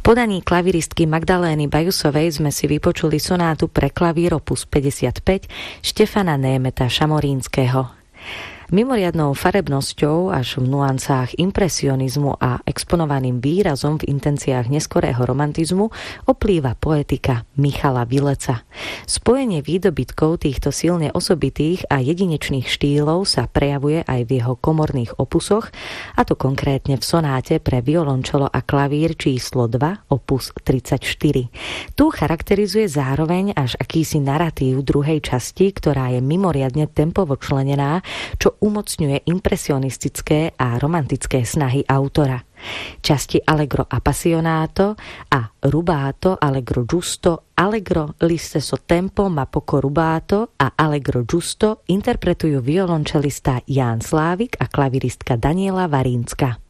podaní klaviristky Magdalény Bajusovej sme si vypočuli sonátu pre klavír opus 55 Štefana Németa Šamorínskeho. Mimoriadnou farebnosťou až v nuancách impresionizmu a exponovaným výrazom v intenciách neskorého romantizmu oplýva poetika Michala Vileca. Spojenie výdobytkov týchto silne osobitých a jedinečných štýlov sa prejavuje aj v jeho komorných opusoch, a to konkrétne v sonáte pre violončelo a klavír číslo 2, opus 34. Tu charakterizuje zároveň až akýsi narratív druhej časti, ktorá je mimoriadne tempovo členená, čo umocňuje impresionistické a romantické snahy autora. Časti Allegro appassionato a Rubato, Allegro giusto, Allegro l'istesso tempo ma poco rubato a Allegro giusto interpretujú violončelista Ján Slávik a klaviristka Daniela Varínska.